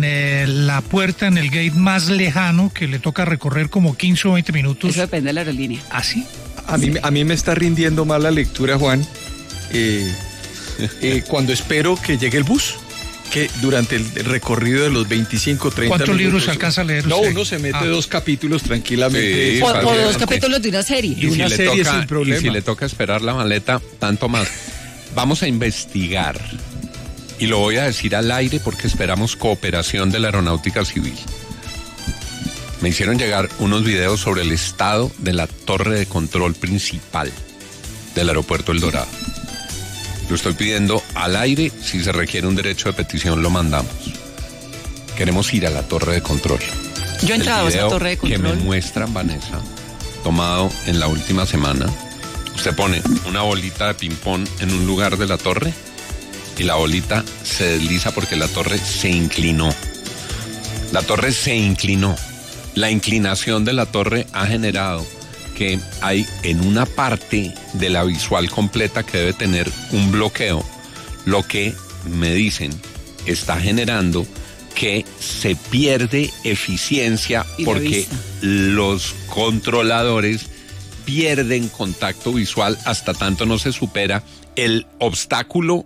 la puerta en el gate más lejano, que le toca recorrer como 15 o 20 minutos. Eso depende de la aerolínea. ¿Así? A mí me está rindiendo mal la lectura, Juan, cuando espero que llegue el bus, que durante el recorrido de los 25, 30 ¿Cuántos minutos, libros alcanza a leer usted? No, uno se mete 2 capítulos tranquilamente. Sí, o 2 capítulos de una serie. Y una serie sin problema. Y si le toca esperar la maleta, tanto más. Vamos a investigar. Y lo voy a decir al aire porque esperamos cooperación de la Aeronáutica Civil. Me hicieron llegar unos videos sobre el estado de la torre de control principal del aeropuerto El Dorado. Lo estoy pidiendo al aire, si se requiere un derecho de petición lo mandamos. Queremos ir a la torre de control. Yo he entrado a esa torre de control. Que me muestran, Vanessa, tomado en la última semana. Usted pone una bolita de ping-pong en un lugar de la torre y la bolita se desliza porque la torre se inclinó. La torre se inclinó. La inclinación de la torre ha generado que hay en una parte de la visual completa que debe tener un bloqueo, lo que me dicen está generando que se pierde eficiencia porque los controladores pierden contacto visual hasta tanto no se supera el obstáculo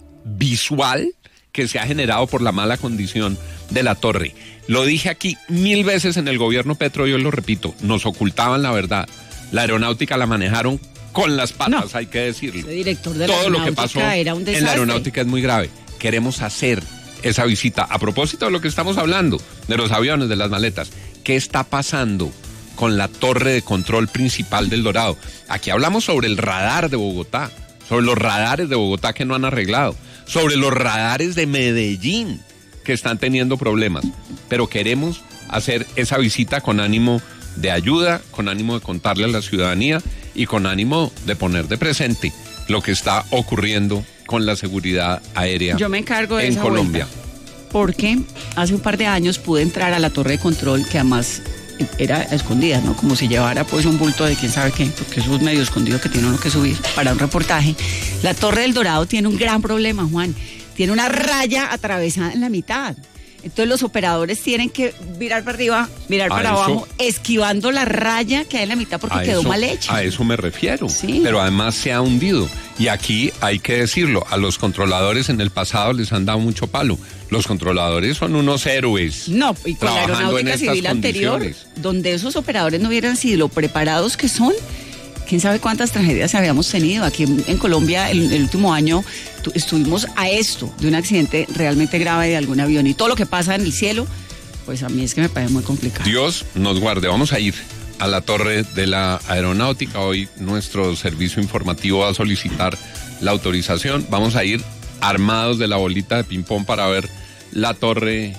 visual que se ha generado por la mala condición de la torre. Lo dije aquí 1000 veces en el gobierno Petro, yo lo repito, nos ocultaban la verdad. La aeronáutica la manejaron con las patas, hay que decirlo. El director de la Todo lo que pasó era un desastre. en la aeronáutica es muy grave. Queremos hacer esa visita. A propósito de lo que estamos hablando, de los aviones, de las maletas, ¿qué está pasando con la torre de control principal del Dorado? Aquí hablamos sobre el radar de Bogotá, sobre los radares de Bogotá que no han arreglado, sobre los radares de Medellín que están teniendo problemas, pero queremos hacer esa visita con ánimo de ayuda, con ánimo de contarle a la ciudadanía y con ánimo de poner de presente lo que está ocurriendo con la seguridad aérea. Yo me encargo de en esa Colombia. Vuelta, porque hace un par de años pude entrar a la torre de control, que además era escondida, ¿no? Como si llevara pues un bulto de quién sabe qué, porque eso es medio escondido que tiene uno que subir para un reportaje. La torre del Dorado tiene un gran problema, Juan. Tiene una raya atravesada en la mitad. Entonces los operadores tienen que mirar para arriba, mirar para abajo, esquivando la raya que hay en la mitad porque quedó mal hecha. A eso me refiero, sí. Pero además se ha hundido. Y aquí hay que decirlo, a los controladores en el pasado les han dado mucho palo. Los controladores son unos héroes. No, y con la aeronáutica civil anterior, donde esos operadores no hubieran sido lo preparados que son, quién sabe cuántas tragedias habíamos tenido. Aquí en Colombia el último año estuvimos a esto de un accidente realmente grave de algún avión, y todo lo que pasa en el cielo, pues a mí es que me parece muy complicado. Dios nos guarde. Vamos a ir a la torre de la aeronáutica. Hoy nuestro servicio informativo va a solicitar la autorización. Vamos a ir armados de la bolita de ping-pong para ver la torre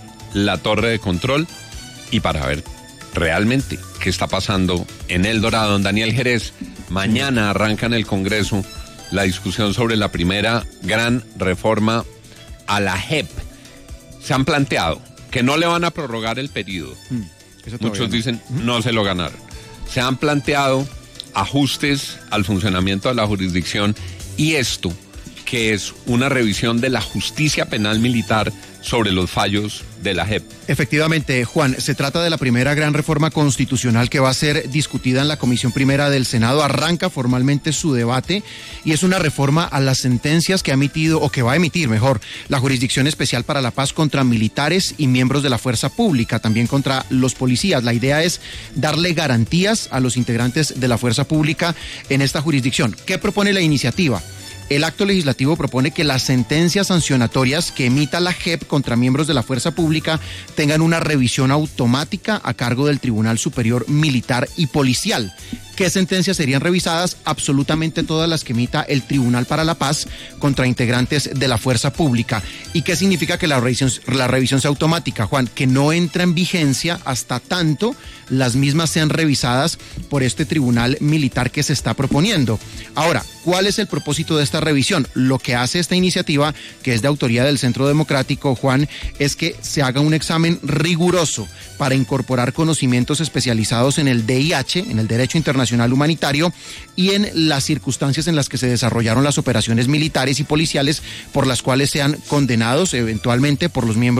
de control y para ver realmente qué está pasando en El Dorado. Don Daniel Jerez, mañana arranca en el Congreso la discusión sobre la primera gran reforma a la JEP. Se han planteado que no le van a prorrogar el periodo. Muchos dicen no se lo ganaron. Se han planteado ajustes al funcionamiento de la jurisdicción, y esto que es una revisión de la justicia penal militar sobre los fallos de la JEP. Efectivamente, Juan, se trata de la primera gran reforma constitucional que va a ser discutida en la Comisión Primera del Senado. Arranca formalmente su debate y es una reforma a las sentencias que ha emitido, o que va a emitir, mejor, la Jurisdicción Especial para la Paz contra militares y miembros de la fuerza pública, también contra los policías. La idea es darle garantías a los integrantes de la fuerza pública en esta jurisdicción. ¿Qué propone la iniciativa? El acto legislativo propone que las sentencias sancionatorias que emita la JEP contra miembros de la fuerza pública tengan una revisión automática a cargo del Tribunal Superior Militar y Policial. ¿Qué sentencias serían revisadas? Absolutamente todas las que emita el Tribunal para la Paz contra integrantes de la fuerza pública. ¿Y qué significa que la revisión sea automática, Juan? Que no entra en vigencia hasta tanto las mismas sean revisadas por este tribunal militar que se está proponiendo. Ahora, ¿cuál es el propósito de esta revisión? Lo que hace esta iniciativa, que es de autoría del Centro Democrático, Juan, es que se haga un examen riguroso para incorporar conocimientos especializados en el DIH, en el Derecho Internacional Humanitario, y en las circunstancias en las que se desarrollaron las operaciones militares y policiales por las cuales sean condenados eventualmente por los miembros